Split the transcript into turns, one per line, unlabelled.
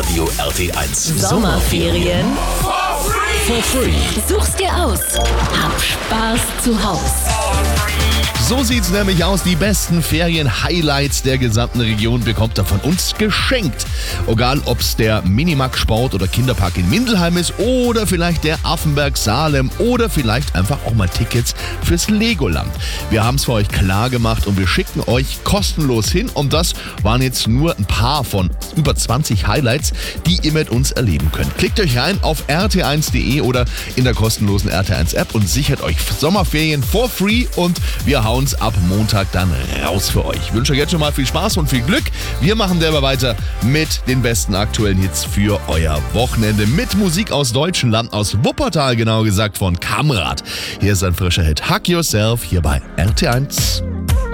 Radio RT1.
Sommerferien
For free.
such's dir aus. Hab Spaß zu Haus.
So sieht's nämlich aus. Die besten Ferien-Highlights der gesamten Region bekommt ihr von uns geschenkt. Egal, ob's der Minimax Sport oder Kinderpark in Mindelheim ist oder vielleicht der Affenberg Salem oder vielleicht einfach auch mal Tickets fürs Legoland. Wir haben's für euch klar gemacht und wir schicken euch kostenlos hin. Und das waren jetzt nur ein paar von über 20 Highlights, die ihr mit uns erleben könnt. Klickt euch rein auf rt1.de oder in der kostenlosen RT1-App und sichert euch Sommerferien for free und wir hauen ab Montag dann raus für euch. Ich wünsche euch jetzt schon mal viel Spaß und viel Glück. Wir machen derweil weiter mit den besten aktuellen Hits für euer Wochenende mit Musik aus deutschen Land, aus Wuppertal genau gesagt, von Kamrat. Hier ist ein frischer Hit, Hug Yourself, hier bei RT1.